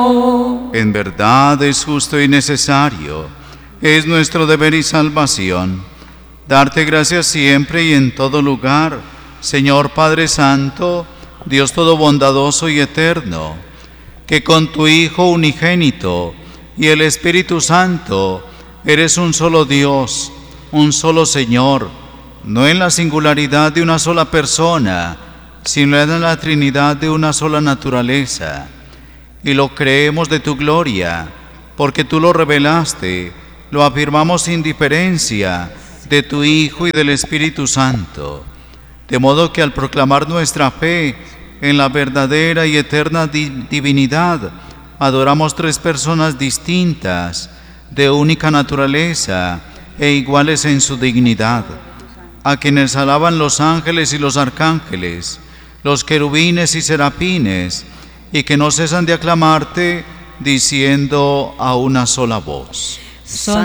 Señor. En verdad es justo y necesario, es nuestro deber y salvación, darte gracias siempre y en todo lugar, Señor Padre Santo, Dios todo bondadoso y eterno, que con tu Hijo unigénito y el Espíritu Santo eres un solo Dios, un solo Señor, no en la singularidad de una sola persona, sino en la Trinidad de una sola naturaleza. Y lo creemos de tu gloria, porque tú lo revelaste, lo afirmamos sin diferencia de tu Hijo y del Espíritu Santo. De modo que al proclamar nuestra fe en la verdadera y eterna divinidad, adoramos tres personas distintas, de única naturaleza e iguales en su dignidad, a quienes alaban los ángeles y los arcángeles, los querubines y serafines, y que no cesan de aclamarte, diciendo a una sola voz: